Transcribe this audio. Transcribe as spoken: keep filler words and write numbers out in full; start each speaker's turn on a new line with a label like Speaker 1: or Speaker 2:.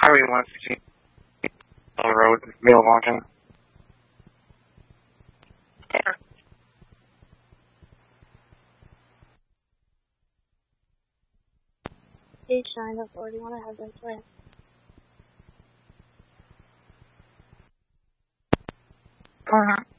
Speaker 1: Highway one sixteen Road, Middle Longton.
Speaker 2: There. H nine oh four, do you want to have this way?
Speaker 1: Uh-huh.